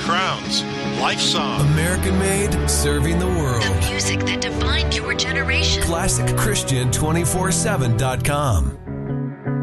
Crowns, Life Song. American made, serving the world. The music that defined your generation. ClassicChristian247.com.